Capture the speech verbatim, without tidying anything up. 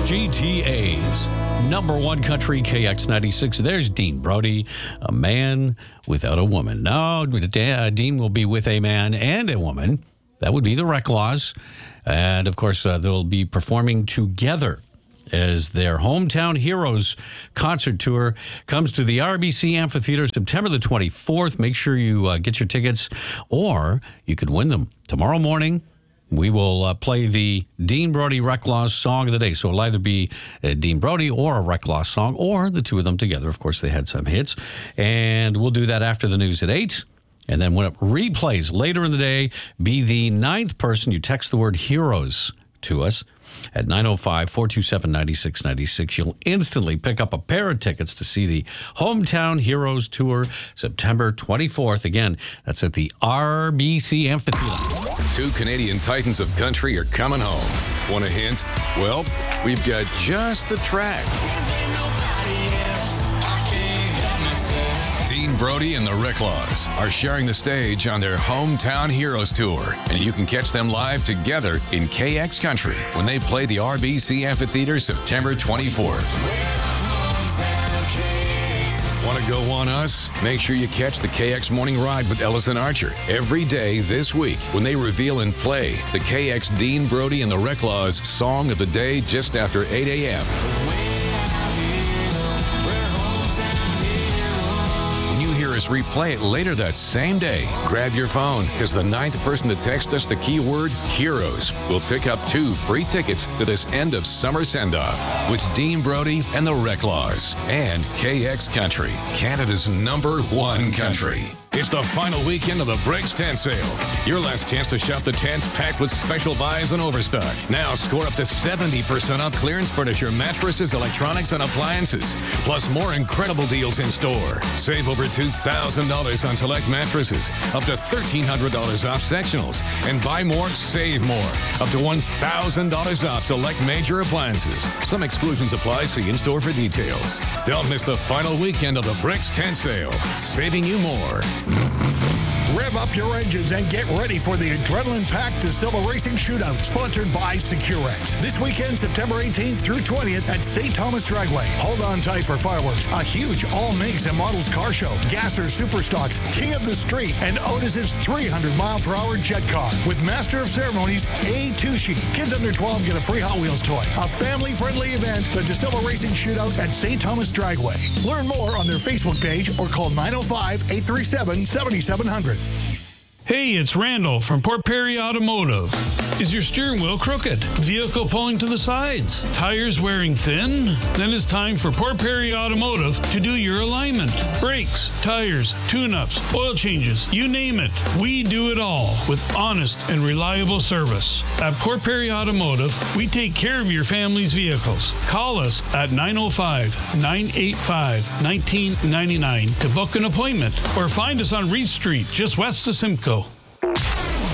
G T A's number one country, K X ninety-six. There's Dean Brody, a man without a woman. No, Dean will be with a man and a woman. That would be the Reclaws. And, of course, uh, they'll be performing together as their Hometown Heroes concert tour comes to the R B C Amphitheater September the twenty-fourth. Make sure you uh, get your tickets, or you could win them tomorrow morning. We will uh, play the Dean Brody Reclaws song of the day. So it'll either be a Dean Brody or a Reclaws song, or the two of them together. Of course, they had some hits. And we'll do that after the news at eight. And then when it replays later in the day, be the ninth person. You text the word heroes to us at nine oh five, four two seven, nine six nine six. You'll instantly pick up a pair of tickets to see the Hometown Heroes Tour September twenty-fourth. Again, that's at the R B C Amphitheater. Two Canadian titans of country are coming home. Want a hint? Well, we've got just the track. Dean Brody and the Reclaws are sharing the stage on their Hometown Heroes Tour, and you can catch them live together in K X Country when they play the R B C Amphitheater September twenty-fourth. Want to go on us? Make sure you catch the K X Morning Ride with Ellis and Archer every day this week when they reveal and play the K X Dean Brody and the Reclaws Song of the Day just after eight a.m. Replay it later that same day. Grab your phone, because the ninth person to text us the keyword HEROES will pick up two free tickets to this end of summer send-off with Dean Brody and the Reclaws and K X Country, Canada's number one country. It's the final weekend of the Bricks Tent Sale. Your last chance to shop the tents packed with special buys and overstock. Now score up to seventy percent off clearance furniture, mattresses, electronics, and appliances. Plus more incredible deals in store. Save over two thousand dollars on select mattresses. Up to one thousand three hundred dollars off sectionals. And buy more, save more. Up to one thousand dollars off select major appliances. Some exclusions apply. See in store for details. Don't miss the final weekend of the Bricks Tent Sale. Saving you more. Rev up your engines and get ready for the adrenaline-packed Distiller Racing Shootout, sponsored by Securex. This weekend, September eighteenth through twentieth at Saint Thomas Dragway. Hold on tight for fireworks, a huge all-makes and models car show, Gasser Superstocks, King of the Street, and Otis's three hundred mile per hour jet car. With Master of Ceremonies, A. Tucci. Kids under twelve get a free Hot Wheels toy. A family-friendly event, the Distiller Racing Shootout at Saint Thomas Dragway. Learn more on their Facebook page or call nine oh five, eight three seven, seven seven zero zero. Hey, it's Randall from Port Perry Automotive. Is your steering wheel crooked? Vehicle pulling to the sides? Tires wearing thin? Then it's time for Port Perry Automotive to do your alignment. Brakes, tires, tune-ups, oil changes, you name it. We do it all with honest and reliable service. At Port Perry Automotive, we take care of your family's vehicles. Call us at nine oh five, nine eight five, one nine nine nine to book an appointment, or find us on Reed Street, just west of Simcoe.